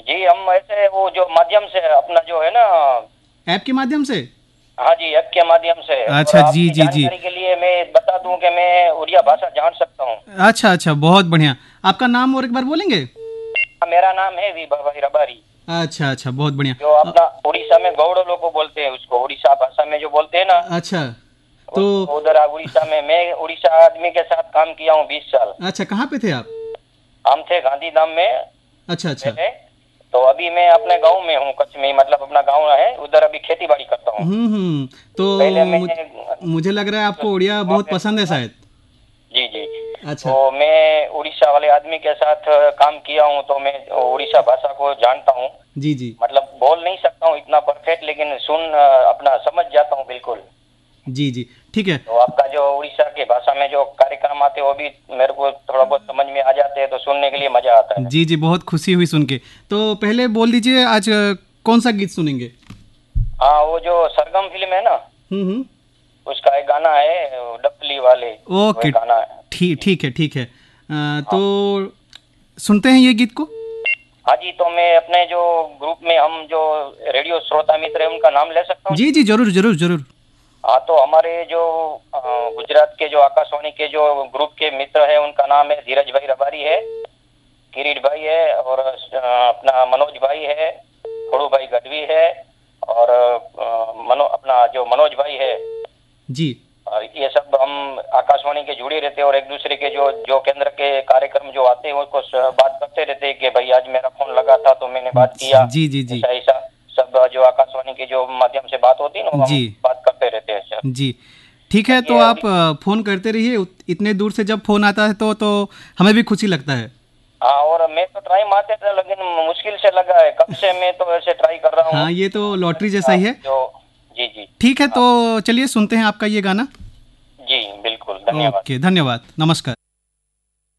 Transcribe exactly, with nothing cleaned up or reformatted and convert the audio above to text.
जी हम ऐसे वो जो माध्यम से अपना जो है ना, ऐप के माध्यम से। हाँ जी ऐप के माध्यम से। और अच्छा, जी आपकी जी जी। जानकारी के लिए मैं बता दूं कि मैं उड़िया भाषा जान सकता हूँ। अच्छा अच्छा, बहुत बढ़िया। आपका नाम और एक बार बोलेंगे? मेरा नाम है वीबा भाई रबारी। अच्छा अच्छा, बहुत बढ़िया। जो अ, अपना उड़ीसा में गौड़ लोग को बोलते हैं, उसको उड़ीसा भाषा में जो बोलते हैं ना, अच्छा तो। उसको उधर उड़ीसा में। मैं उड़ीसा आदमी के साथ काम किया हूँ बीस साल। अच्छा, कहाँ पे थे आप? हम थे गांधीधाम में अच्छा अच्छा। पहले। तो अभी मैं अपने गांव में हूँ, कच्छ में, मतलब अपना गांव है उधर, अभी खेती बाड़ी करता हूँ। हम्म हम्म तो पहले मैं मुझ, मुझे लग रहा है आपको उड़िया बहुत पसंद है शायद। जी जी। अच्छा। तो मैं उड़ीसा वाले आदमी के साथ काम किया हूँ, तो मैं उड़ीसा भाषा को जानता हूँ। जी जी मतलब बोल नहीं सकता हूँ इतना परफेक्ट, लेकिन सुन अपना समझ जाता हूँ बिल्कुल। जी जी, ठीक है। तो आपका जो उड़ीसा के भाषा में जो कार्यक्रम आते हैं वो भी मेरे को थोड़ा बहुत समझ में आ जाते हैं, तो सुनने के लिए मजा आता है। जी जी, बहुत खुशी हुई सुन के। तो पहले बोल दीजिए आज अ, कौन सा गीत सुनेंगे? हाँ वो जो सरगम फिल्म है ना, हम्म हम्म उसका एक गाना है वो डपली वाले, वो ओके, एक गाना है। ठीक जी। ठीक है ठीक है। अ, हाँ। तो सुनते हैं ये गीत को। हाँ जी, तो मैं अपने जो ग्रुप में हम जो रेडियो श्रोता मित्र है उनका नाम ले सकता हूँ जी जी? जी, जरूर जरूर जरूर। हाँ, तो हमारे जो अ, गुजरात के जो आकाशवाणी के जो ग्रुप के मित्र है उनका नाम है धीरज भाई रबारी है, किरीट भाई है, और अ, अपना मनोज भाई है, खोड़ू भाई गढ़वी है, और अ, मनो अपना जो मनोज भाई है। जी और ये सब हम आकाशवाणी के जुड़े रहते हैं, और एक दूसरे के जो जो केंद्र के कार्यक्रम जो आते हैं उसको स- बात करते रहते हैं कि भाई आज मेरा फोन लगा था तो मैंने बात किया। जी जी जी ऐसा ऐसा सब जो आकाशवाणी के जो माध्यम से बात होती है ना, वो जी हम बात करते रहते हैं सर। जी, ठीक है। और तो ये आप अ, फ़ोन करते रहिए। उत- इतने दूर से जब फ़ोन आता है तो तो हमें भी खुशी लगता है। हाँ, और मैं तो ट्राई मारते थे लेकिन मुश्किल से लगा है, कब से मैं तो ऐसे ट्राई कर रहा हूँ हाँ, ये कि तो आप लॉटरी जैसा ही आप है। जो। जी जी। ठीक है, हाँ तो चलिए सुनते हैं आपका ये गाना। जी बिल्कुल, धन्यवाद। ओके, धन्यवाद, नमस्कार।